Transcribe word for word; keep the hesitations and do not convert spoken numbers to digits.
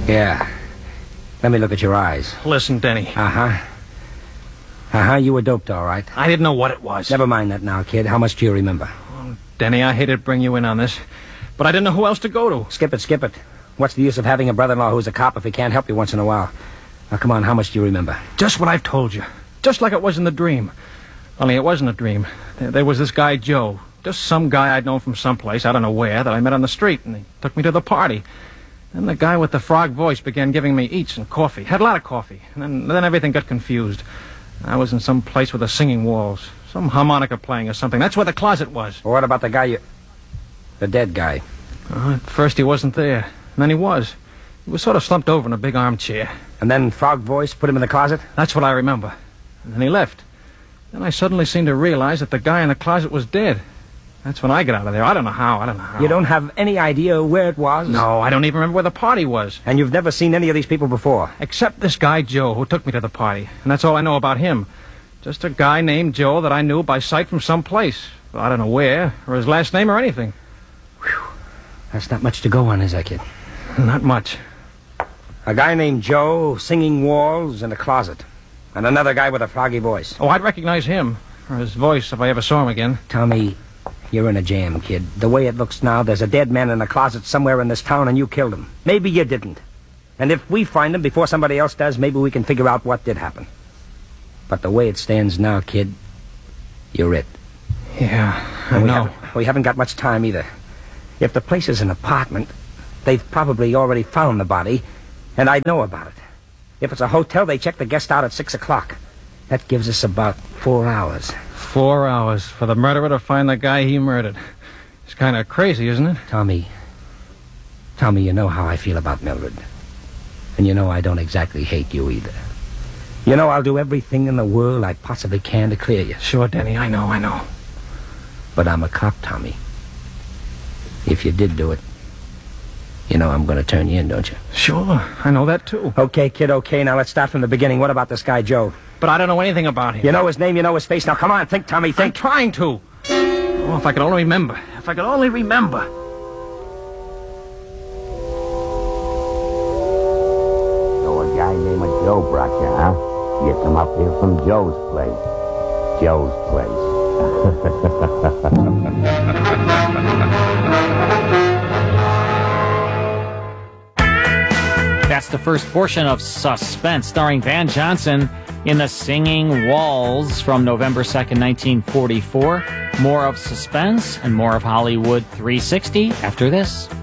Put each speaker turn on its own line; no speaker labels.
Yeah. Let me look at your eyes.
Listen, Denny.
Uh-huh. Uh-huh, you were doped, all right.
I didn't know what it was.
Never mind that now, kid. How much do you remember?
Oh, Denny, I hate to bring you in on this, but I didn't know who else to go to.
Skip it, skip it. What's the use of having a brother-in-law who's a cop if he can't help you once in a while? Now, come on, how much do you remember?
Just what I've told you. Just like it was in the dream. Only it wasn't a dream. There, there was this guy, Joe. Just some guy I'd known from someplace, I don't know where, that I met on the street, and he took me to the party. Then the guy with the frog voice began giving me eats and coffee. Had a lot of coffee. And then, then everything got confused. I was in some place with the singing walls. Some harmonica playing or something. That's where the closet was.
Well, what about the guy you... The dead guy?
Uh, at first he wasn't there. And then he was. He was sort of slumped over in a big armchair.
And then Frog Voice put him in the closet?
That's what I remember. And then he left. Then I suddenly seemed to realize that the guy in the closet was dead. That's when I got out of there. I don't know how. I don't know how.
You don't have any idea where it was?
No, I don't even remember where the party was.
And you've never seen any of these people before?
Except this guy, Joe, who took me to the party. And that's all I know about him. Just a guy named Joe that I knew by sight from some place. I don't know where, or his last name or anything.
Whew. That's not much to go on, is that, kid?
Not much.
A guy named Joe, singing walls, in a closet. And another guy with a froggy voice.
Oh, I'd recognize him, or his voice, if I ever saw him again.
Tommy, you're in a jam, kid. The way it looks now, there's a dead man in a closet somewhere in this town, and you killed him. Maybe you didn't. And if we find him before somebody else does, maybe we can figure out what did happen. But the way it stands now, kid, you're it.
Yeah, I
and we
know.
Haven't, we haven't got much time either. If the place is an apartment, they've probably already found the body, and I know about it. If it's a hotel, they check the guest out at six o'clock. That gives us about four hours.
Four hours for the murderer to find the guy he murdered. It's kind of crazy, isn't it?
Tommy, Tommy, you know how I feel about Mildred. And you know I don't exactly hate you either. You know I'll do everything in the world I possibly can to clear you.
Sure, Denny, I know, I know.
But I'm a cop, Tommy. If you did do it, you know I'm going to turn you in, don't you?
Sure, I know that too.
Okay, kid, okay. Now let's start from the beginning. What about this guy, Joe?
But I don't know anything about him.
You know his name, you know his face. Now come on, think, Tommy, think.
I'm trying to. Oh, if I could only remember. If I could only remember.
So a guy named Joe brought you, huh? You come up here from Joe's place. Joe's place.
That's the first portion of Suspense, starring Van Johnson in The Singing Walls from November second, nineteen forty-four. More of Suspense and more of Hollywood three sixty after this.